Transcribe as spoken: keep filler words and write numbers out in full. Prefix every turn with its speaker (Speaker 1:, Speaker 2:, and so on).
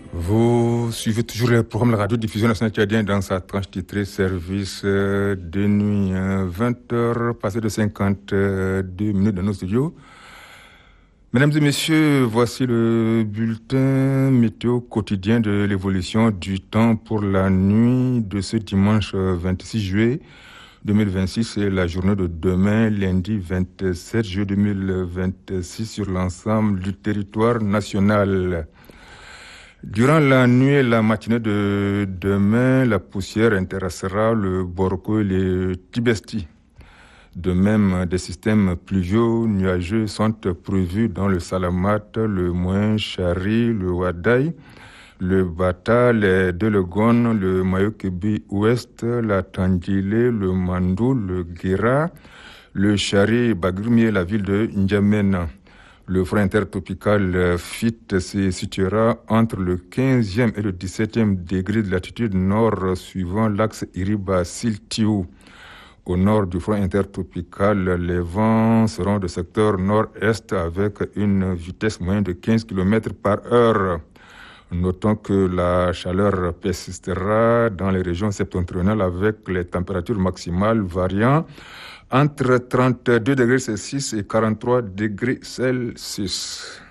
Speaker 1: Vous suivez toujours le programme de la radio-diffusion nationale tchadienne dans sa tranche titrée service de nuit, vingt heures passées de cinquante-deux minutes dans nos studios. Mesdames et messieurs, voici le bulletin météo quotidien de l'évolution du temps pour la nuit de ce dimanche vingt-six juillet deux mille vingt-six et la journée de demain, lundi vingt-sept juillet deux mille vingt-six sur l'ensemble du territoire national. Durant la nuit et la matinée de demain, la poussière intéressera le Borco et les Tibesti. De même, des systèmes pluvieux nuageux sont prévus dans le Salamat, le Moyen Chari, le Wadaï, le Bata, les Delegon, le Mayokebi Ouest, la Tandjilé, le Mandou, le Guéra, le Chari, Bagrumi et la ville de N'Djamena. Le front intertropical F I T se situera entre le quinzième et le dix-septième degré de latitude nord suivant l'axe Iriba-Siltiou. Au nord du front intertropical, les vents seront de secteur nord-est avec une vitesse moyenne de quinze kilomètres par heure. Notons que la chaleur persistera dans les régions septentrionales avec les températures maximales variant entre trente-deux degrés Celsius et quarante-trois degrés Celsius.